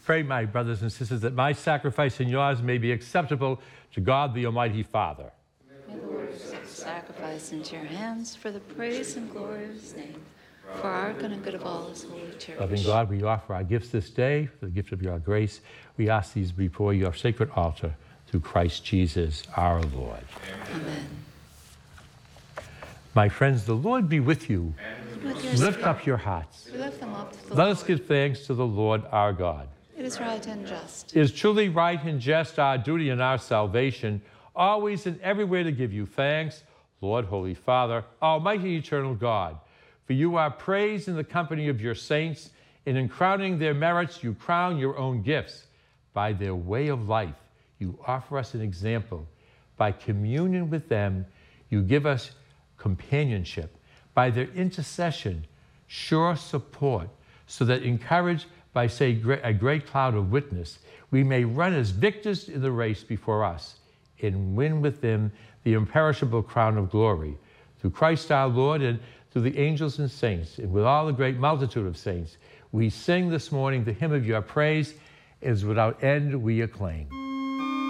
Pray, my brothers and sisters, that my sacrifice and yours may be acceptable to God, the Almighty Father. May the Lord accept sacrifice into your hands for the praise and glory of his name, for our good and good of all his holy church. Loving God, we offer our gifts this day for the gift of your grace. We ask these before your sacred altar through Christ Jesus our Lord. Amen. My friends, the Lord be with you. With your Lift spirit, up your hearts. we lift them up to the Let us Lord. give thanks to the Lord our God. It is right and just. It is truly right and just, our duty and our salvation, always and everywhere to give you thanks, Lord, Holy Father, Almighty Eternal God. For you are praised in the company of your saints, and in crowning their merits, you crown your own gifts. By their way of life, you offer us an example. By communion with them, you give us companionship. By their intercession, sure support, so that encouraged by, say, a great cloud of witness, we may run as victors in the race before us and win with them the imperishable crown of glory. Through Christ our Lord, and through the angels and saints, and with all the great multitude of saints, we sing this morning the hymn of your praise, as without end we acclaim.